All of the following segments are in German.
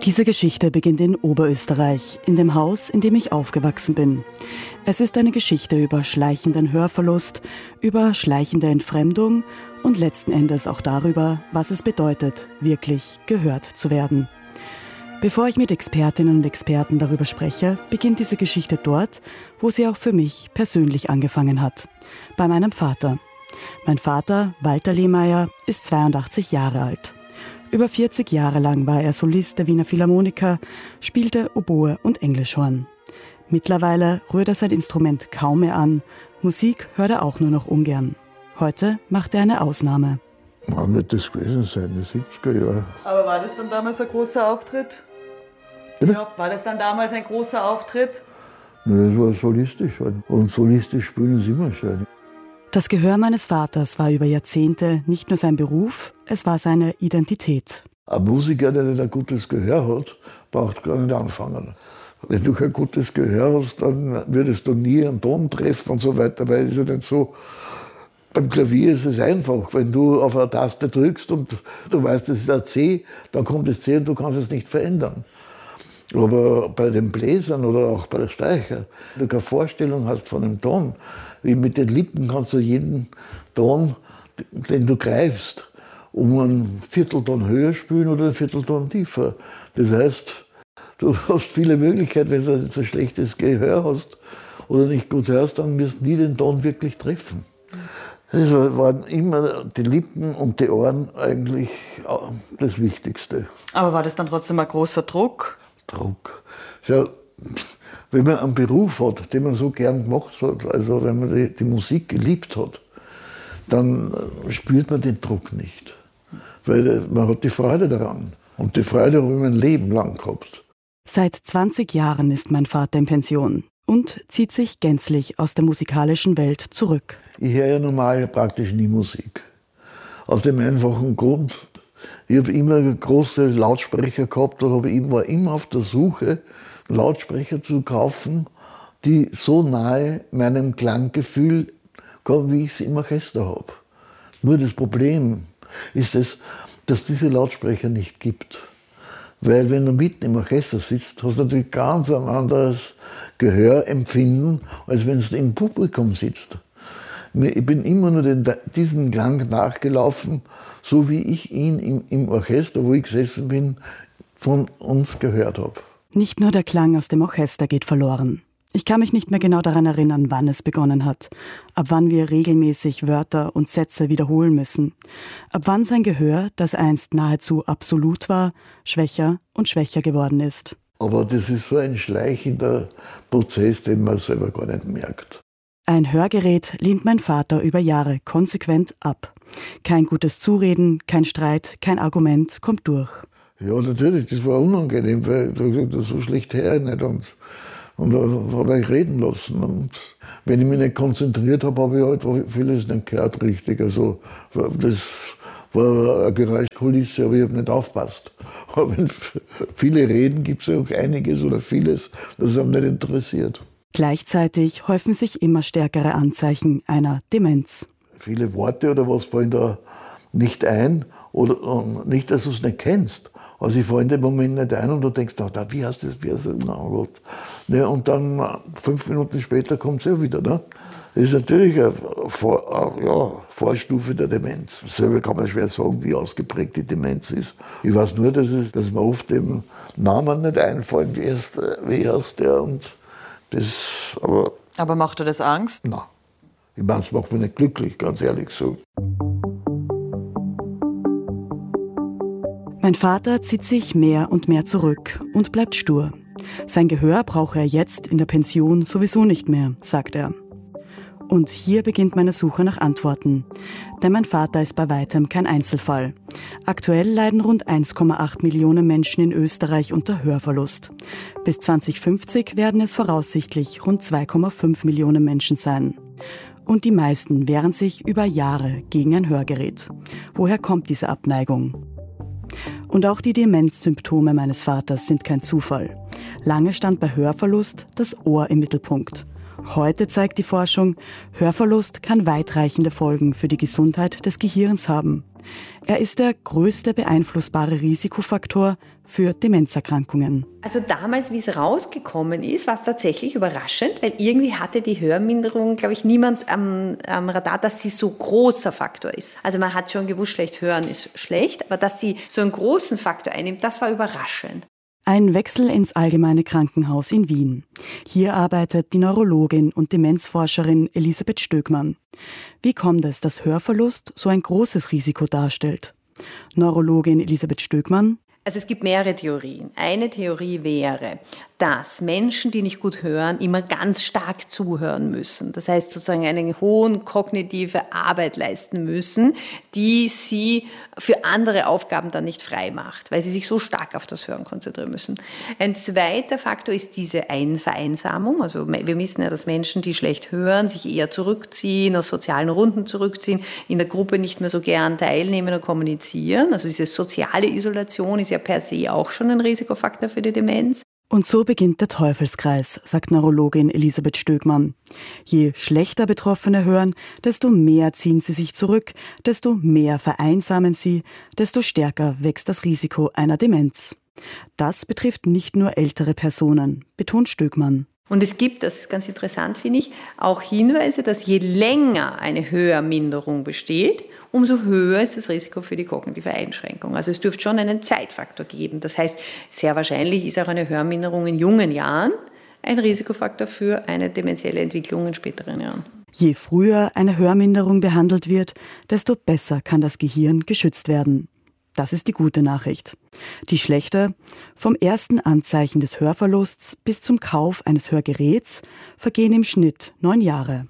Diese Geschichte beginnt in Oberösterreich, in dem Haus, in dem ich aufgewachsen bin. Es ist eine Geschichte über schleichenden Hörverlust, über schleichende Entfremdung und letzten Endes auch darüber, was es bedeutet, wirklich gehört zu werden. Bevor ich mit Expertinnen und Experten darüber spreche, beginnt diese Geschichte dort, wo sie auch für mich persönlich angefangen hat. Bei meinem Vater. Mein Vater, Walter Lehmeier, ist 82 Jahre alt. Über 40 Jahre lang war er Solist der Wiener Philharmoniker, spielte Oboe und Englischhorn. Mittlerweile rührt er sein Instrument kaum mehr an. Musik hört er auch nur noch ungern. Heute macht er eine Ausnahme. Wann wird das gewesen sein? Die 70er Jahre. Aber war das dann damals ein großer Auftritt? Ja, war das dann damals ein großer Auftritt? Das war solistisch halt. Und solistisch spielen ist immer schön. Das Gehör meines Vaters war über Jahrzehnte nicht nur sein Beruf, es war seine Identität. Ein Musiker, der nicht ein gutes Gehör hat, braucht gar nicht anfangen. Wenn du kein gutes Gehör hast, dann würdest du nie einen Ton treffen und so weiter, weil es ist ja nicht so. Beim Klavier ist es einfach, wenn du auf eine Taste drückst und du weißt, das ist ein C, dann kommt das C und du kannst es nicht verändern. Aber bei den Bläsern oder auch bei der Streicher, wenn du keine Vorstellung hast von einem Ton, wie mit den Lippen kannst du jeden Ton, den du greifst, um einen Viertelton höher spielen oder einen Viertelton tiefer. Das heißt, du hast viele Möglichkeiten, wenn du nicht so schlechtes Gehör hast oder nicht gut hörst, dann wirst du nie den Ton wirklich treffen. Es waren immer die Lippen und die Ohren eigentlich das Wichtigste. Aber war das dann trotzdem ein großer Druck? Druck. Schau, wenn man einen Beruf hat, den man so gern gemacht hat, also wenn man die Musik geliebt hat, dann spürt man den Druck nicht. Weil man hat die Freude daran. Und die Freude habe ich mein Leben lang gehabt. Seit 20 Jahren ist mein Vater in Pension und zieht sich gänzlich aus der musikalischen Welt zurück. Ich höre ja normal praktisch nie Musik. Aus dem einfachen Grund, ich habe immer große Lautsprecher gehabt und war immer auf der Suche, Lautsprecher zu kaufen, die so nahe meinem Klanggefühl kommen, wie ich sie im Orchester habe. Nur das Problem ist es, dass diese Lautsprecher nicht gibt. Weil wenn du mitten im Orchester sitzt, hast du natürlich ganz ein anderes Gehörempfinden, als wenn du im Publikum sitzt. Ich bin immer nur diesem Klang nachgelaufen, so wie ich ihn im Orchester, wo ich gesessen bin, von uns gehört habe. Nicht nur der Klang aus dem Orchester geht verloren. Ich kann mich nicht mehr genau daran erinnern, wann es begonnen hat. Ab wann wir regelmäßig Wörter und Sätze wiederholen müssen. Ab wann sein Gehör, das einst nahezu absolut war, schwächer und schwächer geworden ist. Aber das ist so ein schleichender Prozess, den man selber gar nicht merkt. Ein Hörgerät lehnt mein Vater über Jahre konsequent ab. Kein gutes Zureden, kein Streit, kein Argument kommt durch. Ja, natürlich, das war unangenehm, weil ich gesagt, so schlecht höre ich nicht. Und da habe ich reden lassen. Und wenn ich mich nicht konzentriert habe, habe ich halt vieles nicht gehört richtig. Also, das war eine Geräuschkulisse, aber ich habe nicht aufgepasst. Aber wenn viele reden, gibt es ja auch einiges oder vieles, das hat mich nicht interessiert. Gleichzeitig häufen sich immer stärkere Anzeichen einer Demenz. Viele Worte oder was fallen da nicht ein oder nicht, dass du es nicht kennst. Also ich fahre in dem Moment nicht ein und du denkst, wie heißt das, na Gott. Ne, und dann 5 Minuten später kommt es ja wieder. Ne? Das ist natürlich eine Vorstufe der Demenz. Selber kann man schwer sagen, wie ausgeprägt die Demenz ist. Ich weiß nur, dass mir oft eben Namen nicht einfallen, wie heißt der und das, aber macht dir das Angst? Nein. Ich meine, es macht mich nicht glücklich, ganz ehrlich so. Mein Vater zieht sich mehr und mehr zurück und bleibt stur. Sein Gehör brauche er jetzt in der Pension sowieso nicht mehr, sagt er. Und hier beginnt meine Suche nach Antworten. Denn mein Vater ist bei weitem kein Einzelfall. Aktuell leiden rund 1,8 Millionen Menschen in Österreich unter Hörverlust. Bis 2050 werden es voraussichtlich rund 2,5 Millionen Menschen sein. Und die meisten wehren sich über Jahre gegen ein Hörgerät. Woher kommt diese Abneigung? Und auch die Demenzsymptome meines Vaters sind kein Zufall. Lange stand bei Hörverlust das Ohr im Mittelpunkt. Heute zeigt die Forschung, Hörverlust kann weitreichende Folgen für die Gesundheit des Gehirns haben. Er ist der größte beeinflussbare Risikofaktor für Demenzerkrankungen. Also damals, wie es rausgekommen ist, war es tatsächlich überraschend, weil irgendwie hatte die Hörminderung, glaube ich, niemand am Radar, dass sie so großer Faktor ist. Also man hat schon gewusst, schlecht hören ist schlecht, aber dass sie so einen großen Faktor einnimmt, das war überraschend. Ein Wechsel ins Allgemeine Krankenhaus in Wien. Hier arbeitet die Neurologin und Demenzforscherin Elisabeth Stöckmann. Wie kommt es, dass Hörverlust so ein großes Risiko darstellt? Neurologin Elisabeth Stöckmann: Also es gibt mehrere Theorien. Eine Theorie wäre, dass Menschen, die nicht gut hören, immer ganz stark zuhören müssen. Das heißt sozusagen eine hohe kognitive Arbeit leisten müssen, die sie für andere Aufgaben dann nicht frei macht, weil sie sich so stark auf das Hören konzentrieren müssen. Ein zweiter Faktor ist diese Vereinsamung. Also wir wissen ja, dass Menschen, die schlecht hören, sich eher zurückziehen, aus sozialen Runden zurückziehen, in der Gruppe nicht mehr so gern teilnehmen und kommunizieren. Also diese soziale Isolation ist ja per se auch schon ein Risikofaktor für die Demenz. Und so beginnt der Teufelskreis, sagt Neurologin Elisabeth Stöckmann. Je schlechter Betroffene hören, desto mehr ziehen sie sich zurück, desto mehr vereinsamen sie, desto stärker wächst das Risiko einer Demenz. Das betrifft nicht nur ältere Personen, betont Stöckmann. Und es gibt, das ist ganz interessant, finde ich, auch Hinweise, dass je länger eine Hörminderung besteht, umso höher ist das Risiko für die kognitive Einschränkung. Also es dürfte schon einen Zeitfaktor geben. Das heißt, sehr wahrscheinlich ist auch eine Hörminderung in jungen Jahren ein Risikofaktor für eine dementielle Entwicklung in späteren Jahren. Je früher eine Hörminderung behandelt wird, desto besser kann das Gehirn geschützt werden. Das ist die gute Nachricht. Die schlechte: vom ersten Anzeichen des Hörverlusts bis zum Kauf eines Hörgeräts vergehen im Schnitt 9 Jahre.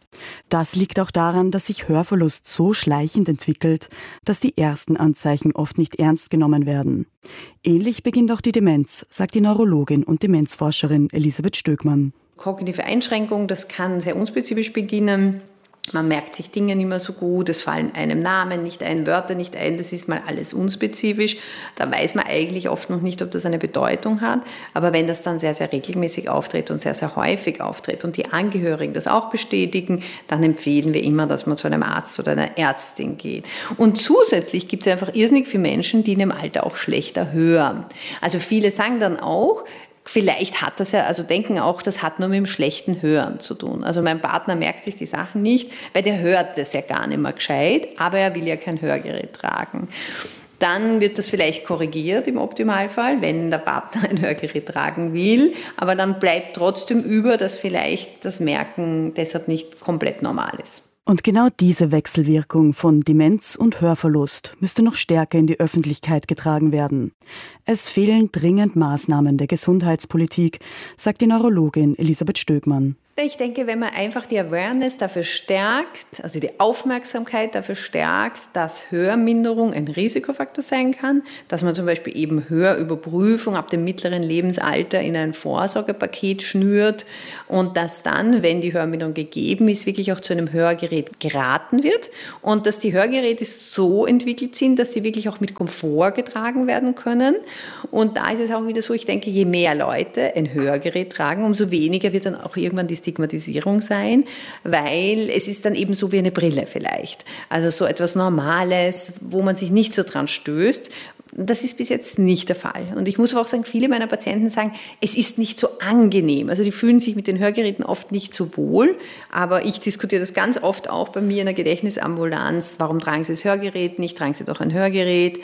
Das liegt auch daran, dass sich Hörverlust so schleichend entwickelt, dass die ersten Anzeichen oft nicht ernst genommen werden. Ähnlich beginnt auch die Demenz, sagt die Neurologin und Demenzforscherin Elisabeth Stöckmann. Kognitive Einschränkung, das kann sehr unspezifisch beginnen. Man merkt sich Dinge nicht mehr so gut, es fallen einem Namen nicht ein, Wörter nicht ein, das ist mal alles unspezifisch. Da weiß man eigentlich oft noch nicht, ob das eine Bedeutung hat. Aber wenn das dann sehr, sehr regelmäßig auftritt und sehr, sehr häufig auftritt und die Angehörigen das auch bestätigen, dann empfehlen wir immer, dass man zu einem Arzt oder einer Ärztin geht. Und zusätzlich gibt es einfach irrsinnig viele Menschen, die in dem Alter auch schlechter hören. Also viele sagen dann auch, vielleicht hat das ja, also denken auch, das hat nur mit dem schlechten Hören zu tun. Also mein Partner merkt sich die Sachen nicht, weil der hört das ja gar nicht mehr gescheit, aber er will ja kein Hörgerät tragen. Dann wird das vielleicht korrigiert im Optimalfall, wenn der Partner ein Hörgerät tragen will, aber dann bleibt trotzdem über, dass vielleicht das Merken deshalb nicht komplett normal ist. Und genau diese Wechselwirkung von Demenz und Hörverlust müsste noch stärker in die Öffentlichkeit getragen werden. Es fehlen dringend Maßnahmen der Gesundheitspolitik, sagt die Neurologin Elisabeth Stöckmann. Ich denke, wenn man einfach die Awareness dafür stärkt, also die Aufmerksamkeit dafür stärkt, dass Hörminderung ein Risikofaktor sein kann, dass man zum Beispiel eben Hörüberprüfung ab dem mittleren Lebensalter in ein Vorsorgepaket schnürt und dass dann, wenn die Hörminderung gegeben ist, wirklich auch zu einem Hörgerät geraten wird und dass die Hörgeräte so entwickelt sind, dass sie wirklich auch mit Komfort getragen werden können. Und da ist es auch wieder so, ich denke, je mehr Leute ein Hörgerät tragen, umso weniger wird dann auch irgendwann die Stigmatisierung sein, weil es ist dann eben so wie eine Brille vielleicht. Also so etwas Normales, wo man sich nicht so dran stößt. Das ist bis jetzt nicht der Fall. Und ich muss aber auch sagen, viele meiner Patienten sagen, es ist nicht so angenehm. Also die fühlen sich mit den Hörgeräten oft nicht so wohl. Aber ich diskutiere das ganz oft auch bei mir in der Gedächtnisambulanz. Warum tragen Sie das Hörgerät nicht? Tragen Sie doch ein Hörgerät.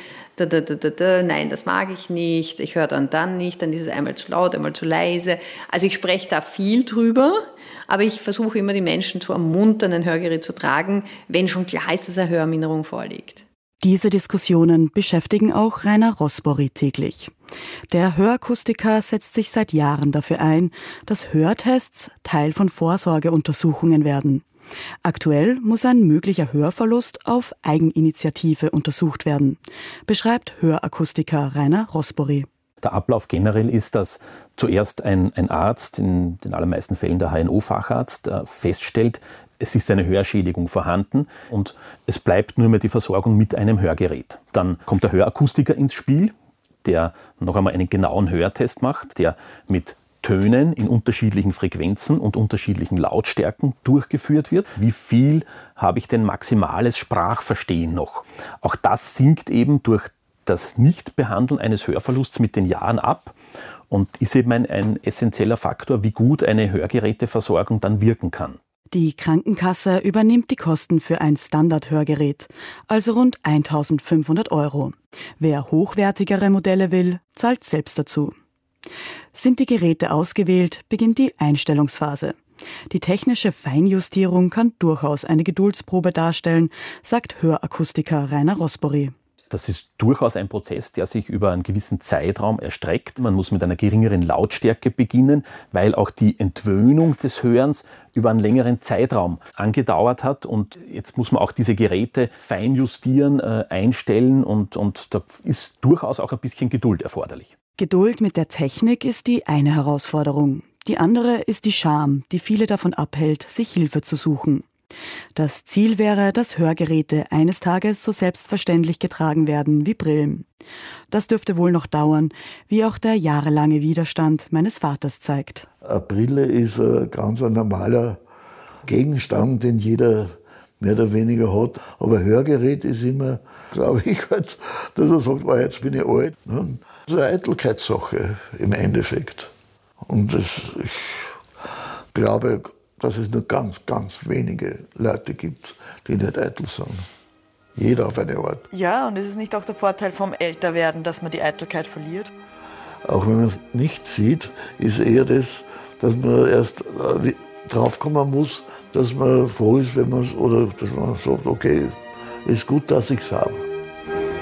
Nein, das mag ich nicht. Ich höre dann nicht. Dann ist es einmal zu laut, einmal zu leise. Also ich spreche da viel drüber. Aber ich versuche immer, die Menschen zu ermuntern, ein Hörgerät zu tragen, wenn schon klar ist, dass eine Hörminderung vorliegt. Diese Diskussionen beschäftigen auch Rainer Rosbory täglich. Der Hörakustiker setzt sich seit Jahren dafür ein, dass Hörtests Teil von Vorsorgeuntersuchungen werden. Aktuell muss ein möglicher Hörverlust auf Eigeninitiative untersucht werden, beschreibt Hörakustiker Rainer Rosbory. Der Ablauf generell ist, dass zuerst ein Arzt, in den allermeisten Fällen der HNO-Facharzt, feststellt, es ist eine Hörschädigung vorhanden und es bleibt nur mehr die Versorgung mit einem Hörgerät. Dann kommt der Hörakustiker ins Spiel, der noch einmal einen genauen Hörtest macht, der mit Tönen in unterschiedlichen Frequenzen und unterschiedlichen Lautstärken durchgeführt wird. Wie viel habe ich denn maximales Sprachverstehen noch? Auch das sinkt eben durch das Nichtbehandeln eines Hörverlusts mit den Jahren ab und ist eben ein essentieller Faktor, wie gut eine Hörgeräteversorgung dann wirken kann. Die Krankenkasse übernimmt die Kosten für ein Standardhörgerät, also rund 1.500 €. Wer hochwertigere Modelle will, zahlt selbst dazu. Sind die Geräte ausgewählt, beginnt die Einstellungsphase. Die technische Feinjustierung kann durchaus eine Geduldsprobe darstellen, sagt Hörakustiker Rainer Rosbory. Das ist durchaus ein Prozess, der sich über einen gewissen Zeitraum erstreckt. Man muss mit einer geringeren Lautstärke beginnen, weil auch die Entwöhnung des Hörens über einen längeren Zeitraum angedauert hat. Und jetzt muss man auch diese Geräte fein justieren, einstellen und da ist durchaus auch ein bisschen Geduld erforderlich. Geduld mit der Technik ist die eine Herausforderung. Die andere ist die Scham, die viele davon abhält, sich Hilfe zu suchen. Das Ziel wäre, dass Hörgeräte eines Tages so selbstverständlich getragen werden wie Brillen. Das dürfte wohl noch dauern, wie auch der jahrelange Widerstand meines Vaters zeigt. Eine Brille ist ein ganz normaler Gegenstand, den jeder mehr oder weniger hat. Aber ein Hörgerät ist immer, glaube ich, halt, dass man sagt, oh, jetzt bin ich alt. Das ist eine Eitelkeitssache im Endeffekt. Und ich glaube, dass es nur ganz, ganz wenige Leute gibt, die nicht eitel sind. Jeder auf eine Art. Ja, und ist es nicht auch der Vorteil vom Älterwerden, dass man die Eitelkeit verliert? Auch wenn man es nicht sieht, ist eher das, dass man erst draufkommen muss, dass man froh ist, wenn man es, oder dass man sagt, okay, ist gut, dass ich es habe.